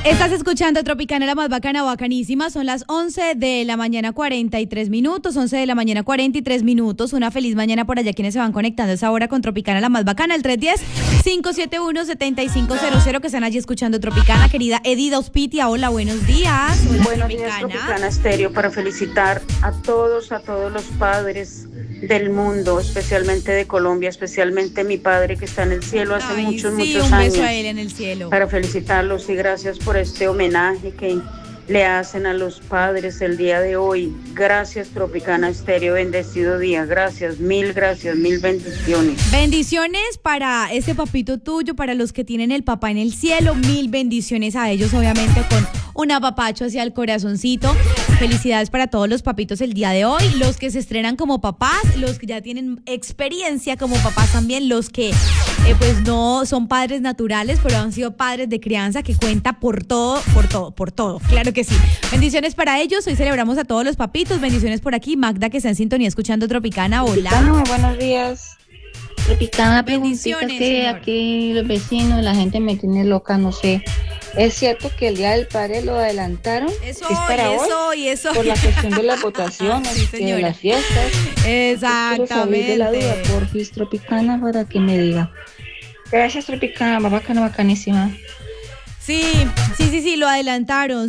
Estás escuchando Tropicana, la más bacana, bacanísima. Son las 11 de la mañana 43 minutos, 11 de la mañana 43 minutos. Una feliz mañana por allá quienes se van conectando a esa hora con Tropicana, la más bacana, el 310-571-7500, que están allí escuchando Tropicana. Querida Edida Ospitia, hola, buenos días. Hola, buenos días, Tropicana Estéreo, para felicitar a todos los padres del mundo, especialmente de Colombia, especialmente mi padre que está en el cielo hace muchos años. Un beso a él en el cielo. Para felicitarlos y gracias por este homenaje que le hacen a los padres el día de hoy. Gracias, Tropicana Estéreo, bendecido día. Gracias, mil bendiciones. Bendiciones para ese papito tuyo, para los que tienen el papá en el cielo, mil bendiciones a ellos, obviamente con un apapacho hacia el corazoncito. Felicidades para todos los papitos el día de hoy, los que se estrenan como papás, los que ya tienen experiencia como papás también, los que pues no son padres naturales, pero han sido padres de crianza, que cuenta por todo, claro que sí. Bendiciones para ellos, hoy celebramos a todos los papitos, bendiciones por aquí, Magda que está en sintonía escuchando Tropicana, hola. Tropicana, buenos días. Tropicana, bendiciones, que señor. Aquí los vecinos, la gente me tiene loca, no sé. ¿Es cierto que el Día del Padre lo adelantaron? Eso, ¿Es para hoy? Por la cuestión de las votaciones, Sí, de las fiestas. Quiero salir de la duda, Exactamente. porfis, Tropicana, para que me diga. Gracias, Tropicana, bacanísima. Sí, lo adelantaron,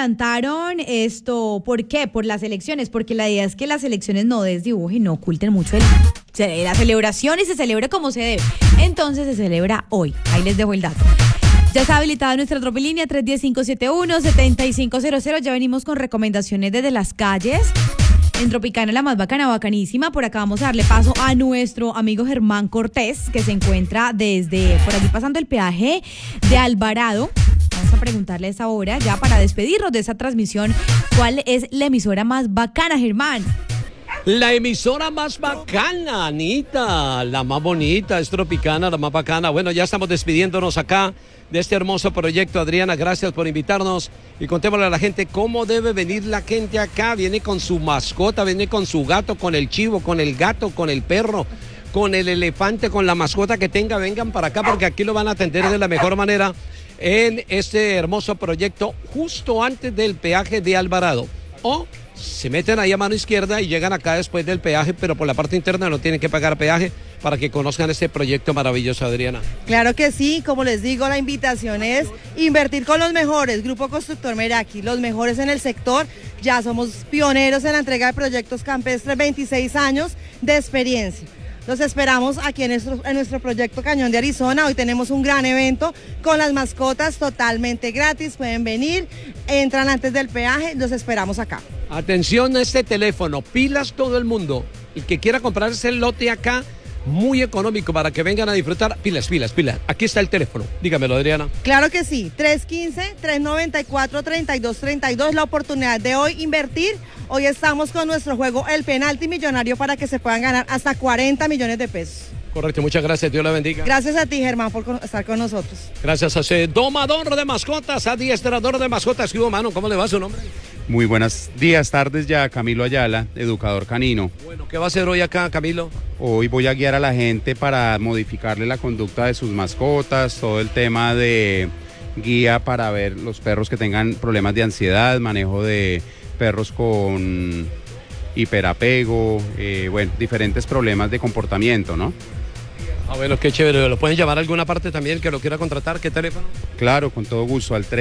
¿por qué? Por las elecciones, porque la idea es que las elecciones no desdibujen, no oculten mucho la celebración y se celebra como se debe. Entonces se celebra hoy, ahí les dejo el dato. Ya está habilitada nuestra tropilínea 310-571-7500, ya venimos con recomendaciones desde las calles. En Tropicana, la más bacana, bacanísima. Por acá vamos a darle paso a nuestro amigo Germán Cortés, que se encuentra desde por aquí pasando el peaje de Alvarado. Vamos a preguntarle a esa hora, ya para despedirnos de esa transmisión, ¿cuál es la emisora más bacana, Germán? La emisora más bacana, Anita, la más bonita, es Tropicana, la más bacana. Bueno, ya estamos despidiéndonos acá de este hermoso proyecto. Adriana, gracias por invitarnos y contémosle a la gente cómo debe venir la gente acá. Viene con su mascota, viene con su gato, con el chivo, con el gato, con el perro, con el elefante, con la mascota que tenga. Vengan para acá porque aquí lo van a atender de la mejor manera en este hermoso proyecto justo antes del peaje de Alvarado. O se meten ahí a mano izquierda y llegan acá después del peaje, pero por la parte interna no tienen que pagar peaje, para que conozcan este proyecto maravilloso, Adriana. Claro que sí, como les digo, la invitación es invertir con los mejores, Grupo Constructor Meraki, los mejores en el sector. Ya somos pioneros en la entrega de proyectos campestres, 26 años de experiencia. Los esperamos aquí en nuestro proyecto Cañón de Arizona. Hoy tenemos un gran evento con las mascotas totalmente gratis. Pueden venir, entran antes del peaje, los esperamos acá. Atención a este teléfono, pilas todo el mundo. El que quiera comprar ese lote acá, muy económico para que vengan a disfrutar. Pilas. Aquí está el teléfono. Dígamelo, Adriana. Claro que sí, 315-394-3232. La oportunidad de hoy invertir. Hoy estamos con nuestro juego El Penalti Millonario para que se puedan ganar hasta 40 millones de pesos. Correcto, muchas gracias, Dios la bendiga. Gracias a ti, Germán, por estar con nosotros. Gracias a ese domador de mascotas, adiestrador de mascotas. ¿Qué hubo, mano? ¿Cómo le va su nombre? Muy buenos días, tardes ya, Camilo Ayala, educador canino. Bueno, ¿qué va a hacer hoy acá, Camilo? Hoy voy a guiar a la gente para modificarle la conducta de sus mascotas, todo el tema de guía para ver los perros que tengan problemas de ansiedad, manejo de perros con hiperapego, diferentes problemas de comportamiento, ¿no? Ah, bueno, qué chévere. ¿Lo pueden llamar a alguna parte también que lo quiera contratar? ¿Qué teléfono? Claro, con todo gusto, al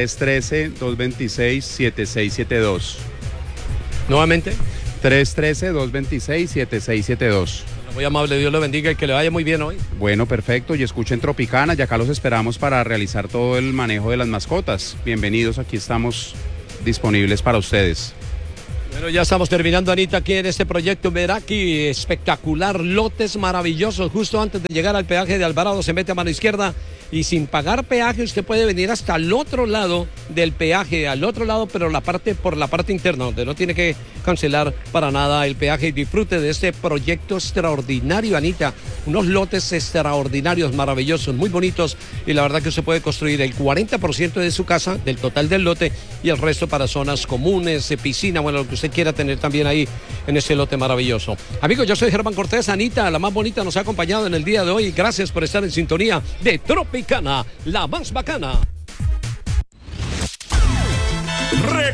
313-226-7672. ¿Nuevamente? 313-226-7672. Muy amable, Dios lo bendiga y que le vaya muy bien hoy. Bueno, perfecto, y escuchen Tropicana, y acá los esperamos para realizar todo el manejo de las mascotas. Bienvenidos, aquí estamos disponibles para ustedes. Bueno, ya estamos terminando, Anita, aquí en este proyecto Meraki, espectacular, lotes maravillosos. Justo antes de llegar al peaje de Alvarado se mete a mano izquierda y sin pagar peaje usted puede venir hasta el otro lado del peaje, al otro lado, pero por la parte interna, donde no tiene que cancelar para nada el peaje, y disfrute de este proyecto extraordinario, Anita. Unos lotes extraordinarios, maravillosos, muy bonitos, y la verdad que usted puede construir el 40% de su casa, del total del lote, y el resto para zonas comunes, piscina, bueno, lo que usted quiera tener también ahí en ese lote maravilloso. Amigos, yo soy Germán Cortés. Anita, la más bonita, nos ha acompañado en el día de hoy. Gracias por estar en sintonía de Tropicana, la más bacana.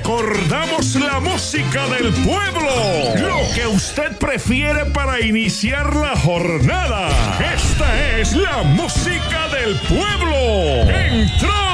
recordamos la música del pueblo. Lo que usted prefiere para iniciar la jornada. Esta es la música del pueblo. ¡Entró!